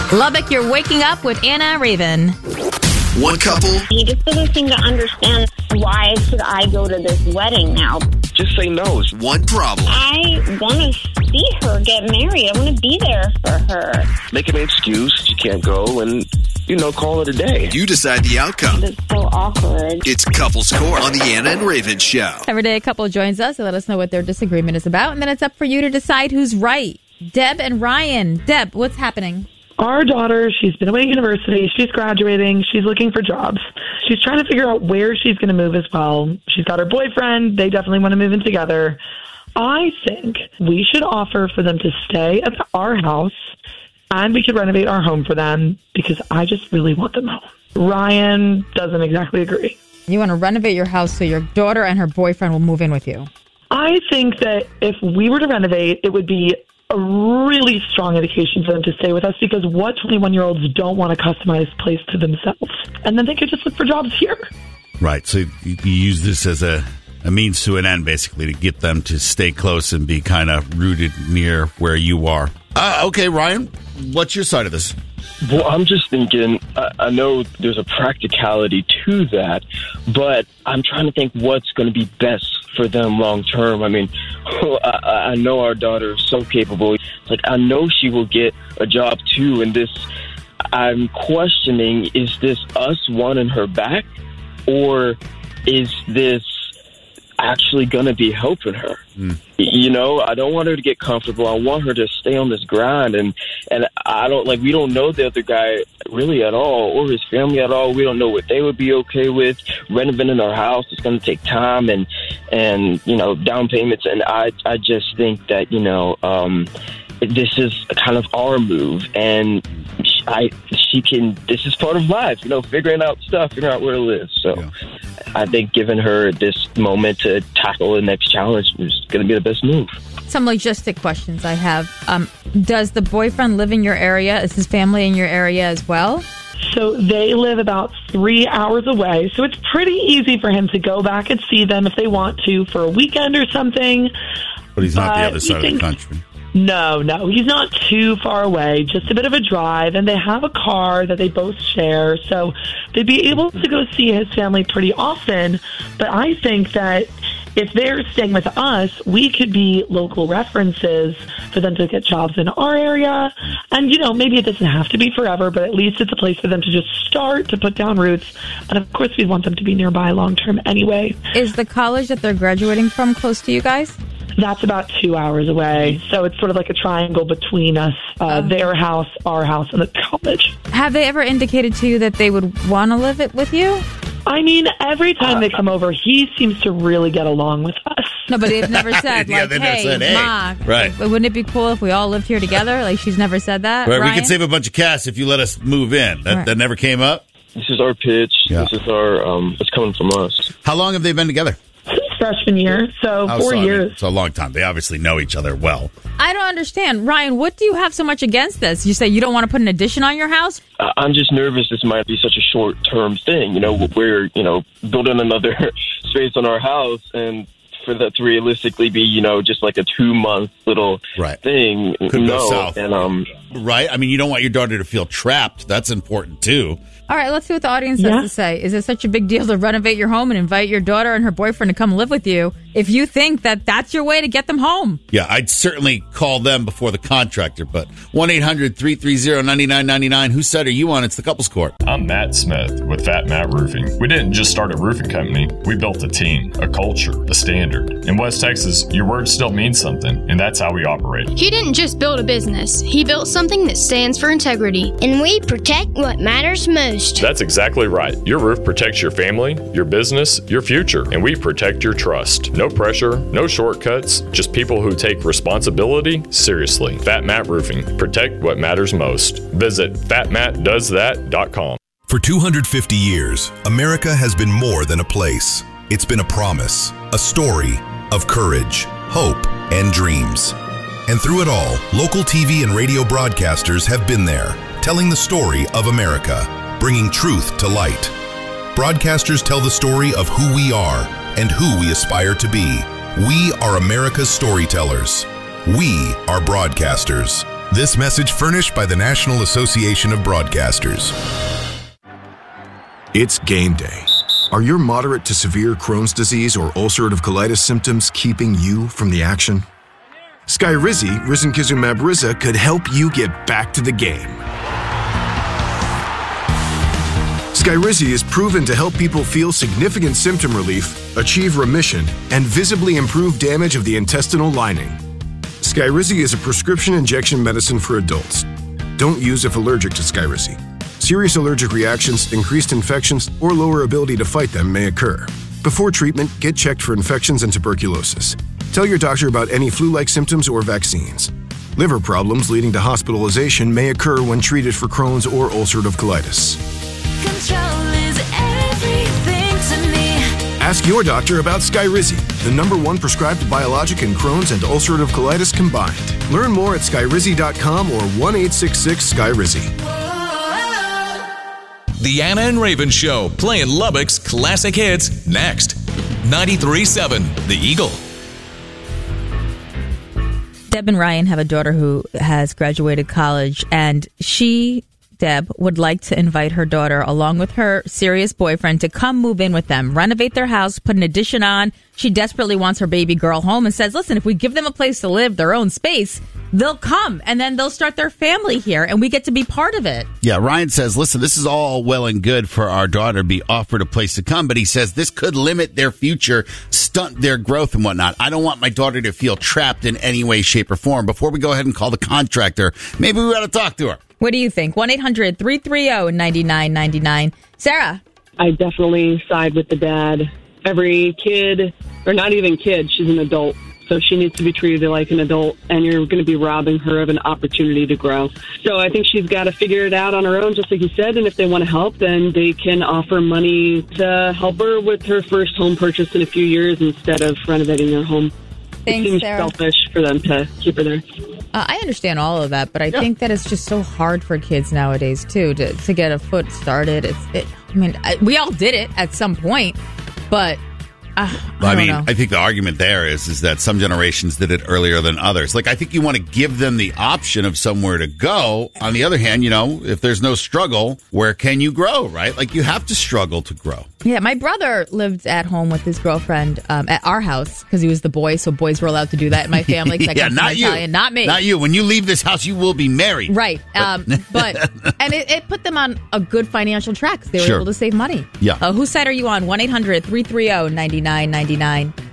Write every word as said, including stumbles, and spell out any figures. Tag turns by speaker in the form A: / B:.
A: Lubbock, you're waking up with Anna Raven.
B: One couple.
C: He just doesn't seem to understand why should I go to this wedding now.
B: Just say no. One problem.
C: I want to see her get married. I want to be there for her.
D: Make an excuse. You can't go and, you know, call it a day.
B: You decide the outcome.
C: It's so awkward.
B: It's Couples Court on the Anna and Raven Show.
A: Every day a couple joins us to let us know what their disagreement is about, and then it's up for you to decide who's right. Deb and Ryan. Deb, what's happening?
E: Our daughter, she's been away at university. She's graduating. She's looking for jobs. She's trying to figure out where she's going to move as well. She's got her boyfriend. They definitely want to move in together. I think we should offer for them to stay at our house, and we could renovate our home for them because I just really want them home. Ryan doesn't exactly agree.
A: You want to renovate your house so your daughter and her boyfriend will move in with you?
E: I think that if we were to renovate, it would be a really strong indication for them to stay with us, because what twenty-one-year-olds don't want a customized place to themselves? And then they could just look for jobs here.
F: Right. So you, you use this as a, a means to an end, basically, to get them to stay close and be kind of rooted near where you are. Uh, okay, Ryan, what's your side of this?
D: Well, I'm just thinking, I, I know there's a practicality to that, but I'm trying to think what's going to be best for them long term. I mean, I, I know our daughter is so capable. Like, I know she will get a job too. And this, I'm questioning, is this us wanting her back, or is this actually going to be helping her? Mm. You know, I don't want her to get comfortable. I want her to stay on this grind. And, and I don't like, we don't know the other guy really at all, or his family at all. We don't know what they would be okay with. Renovating our house, it's going to take time and, and, you know, down payments. And I, I just think that, you know, um, this is kind of our move, and I, she can, this is part of life, you know, figuring out stuff, figuring out where to live. So yeah. I think giving her this moment to tackle the next challenge is going to be the best move.
A: Some logistic questions I have. Um, does the boyfriend live in your area? Is his family in your area as well?
E: So they live about three hours away. So it's pretty easy for him to go back and see them if they want to for a weekend or something.
F: But he's not but the other side of the country.
E: No, no, he's not too far away, just a bit of a drive, and they have a car that they both share, so they'd be able to go see his family pretty often. But I think that if they're staying with us, we could be local references for them to get jobs in our area. And, you know, maybe it doesn't have to be forever, but at least it's a place for them to just start, to put down roots. And, of course, we want them to be nearby long-term anyway.
A: Is the college that they're graduating from close to you guys?
E: That's about two hours away. So it's sort of like a triangle between us, uh, oh. their house, our house, and the college.
A: Have they ever indicated to you that they would want to live it with you?
E: I mean, every time uh, they come over, he seems to really get along with us.
A: No, but they've never said,
F: yeah,
A: like,
F: they
A: hey,
F: never said, hey,
A: Ma,
F: right.
A: wouldn't it be cool if we all lived here together? Like, she's never said that,
F: right?
A: Ryan?
F: We could save a bunch of cash if you let us move in. That, right. that never came up?
D: This is our pitch.
F: Yeah.
D: This is our, um, it's coming from us.
F: How long have they been together?
E: Freshman year, so
F: oh,
E: four
F: so,
E: years.
F: I mean, it's a long time. They obviously know each other well.
A: I don't understand. Ryan, what do you have so much against this? You say you don't want to put an addition on your house?
D: Uh, I'm just nervous this might be such a short-term thing. You know, we're, you know, building another space on our house, and for that to realistically be, you know, just like a two-month little
F: right.
D: thing.
F: Could
D: no.
F: go south.
D: And, um,
F: right? I mean, you don't want your daughter to feel trapped. That's important, too.
A: All right, let's see what the audience
E: yeah.
A: has to say. Is it such a big deal to renovate your home and invite your daughter and her boyfriend to come live with you if you think that that's your way to get them home?
F: Yeah, I'd certainly call them before the contractor, but one eight hundred three three zero nine nine nine nine. Whose side are you on? It's the Couples Court.
G: I'm Matt Smith with Fat Matt Roofing. We didn't just start a roofing company. We built a team, a culture, a standard. In West Texas, your word still means something, and that's how we operate.
H: He didn't just build a business. He built something that stands for integrity.
I: And we protect what matters most.
G: That's exactly right. Your roof protects your family, your business, your future, and we protect your trust. No pressure, no shortcuts, just people who take responsibility seriously. Fat Matt Roofing. Protect what matters most. Visit fat matt does that dot com.
J: For two hundred fifty years, America has been more than a place. It's been a promise, a story of courage, hope, and dreams. And through it all, local T V and radio broadcasters have been there, telling the story of America, bringing truth to light. Broadcasters tell the story of who we are and who we aspire to be. We are America's storytellers. We are broadcasters. This message furnished by the National Association of Broadcasters.
K: It's game day. Are your moderate to severe Crohn's disease or ulcerative colitis symptoms keeping you from the action? Skyrizi, risankizumab Riza, could help you get back to the game. Skyrizi is proven to help people feel significant symptom relief, achieve remission, and visibly improve damage of the intestinal lining. Skyrizi is a prescription injection medicine for adults. Don't use if allergic to Skyrizi. Serious allergic reactions, increased infections, or lower ability to fight them may occur. Before treatment, get checked for infections and tuberculosis. Tell your doctor about any flu-like symptoms or vaccines. Liver problems leading to hospitalization may occur when treated for Crohn's or ulcerative colitis.
L: Control is everything to me.
K: Ask your doctor about Skyrizi, the number one prescribed biologic in Crohn's and ulcerative colitis combined. Learn more at skyrizi dot com or one eight six six Skyrizi.
M: The Anna and Raven Show, playing Lubbock's classic hits next. ninety-three point seven The Eagle.
A: Deb and Ryan have a daughter who has graduated college, and she, Deb, would like to invite her daughter, along with her serious boyfriend, to come move in with them, renovate their house, put an addition on. She desperately wants her baby girl home and says, listen, if we give them a place to live, their own space, they'll come, and then they'll start their family here, and we get to be part of it.
F: Yeah, Ryan says, listen, this is all well and good for our daughter to be offered a place to come, but he says this could limit their future, stunt their growth and whatnot. I don't want my daughter to feel trapped in any way, shape, or form. Before we go ahead and call the contractor, maybe we ought to talk to her.
A: What do you think? one eight hundred three three zero nine nine nine nine. Sarah?
N: I definitely side with the dad. Every kid, or not even kid, she's an adult. So she needs to be treated like an adult, and you're going to be robbing her of an opportunity to grow. So I think she's got to figure it out on her own, just like you said. And if they want to help, then they can offer money to help her with her first home purchase in a few years instead of renovating their home.
A: Thanks,
N: it seems
A: Sarah.
N: selfish for them to keep her there.
A: Uh, I understand all of that, but I yeah. think that it's just so hard for kids nowadays, too, to, to get a foot started. It's, it, I mean, I, we all did it at some point, but... Uh, I,
F: I mean,
A: know.
F: I think the argument there is is that some generations did it earlier than others. Like, I think you want to give them the option of somewhere to go. On the other hand, you know, if there's no struggle, where can you grow, right? Like, you have to struggle to grow.
A: Yeah, my brother lived at home with his girlfriend um, at our house because he was the boy, so boys were allowed to do that in my family.
F: yeah, not you.
A: Italian, not me.
F: Not you. When you leave this house, you will be married.
A: Right. Um, but, and it, it put them on a good financial track because they were
F: sure.
A: able to save money.
F: Yeah.
A: Uh, whose side are you on? one eight hundred three three zero nine nine nine nine.